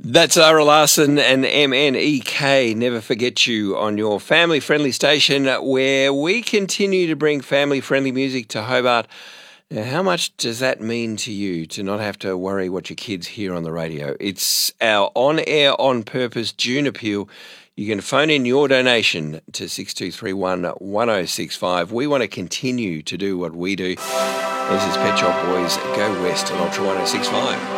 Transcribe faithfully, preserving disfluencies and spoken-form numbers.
That's Zara Larson and M N E K, Never Forget You, on your family-friendly station where we continue to bring family-friendly music to Hobart. Now, how much does that mean to you to not have to worry what your kids hear on the radio? It's our on-air, on-purpose June appeal. You can phone in your donation to six two three one, one oh six five. We want to continue to do what we do. This is Pet Shop Boys Go West on Ultra one oh six five.